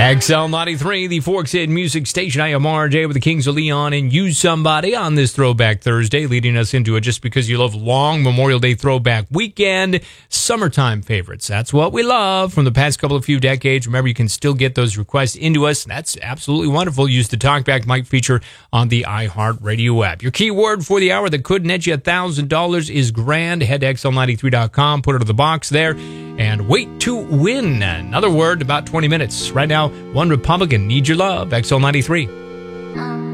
XL93, the Forks Head Music Station. I am RJ with the Kings of Leon and You Somebody on this Throwback Thursday, leading us into a Just Because You Love long Memorial Day throwback weekend. Summertime favorites. That's what we love from the past couple of few decades. Remember, you can still get those requests into us. That's absolutely wonderful. Use the Talkback mic feature on the iHeartRadio app. Your keyword for the hour that could net you $1,000 is grand. Head to XL93.com, put it in the box there, and wait to win. Another word, about 20 minutes. Right now, One Republican, Need Your Love, XL93.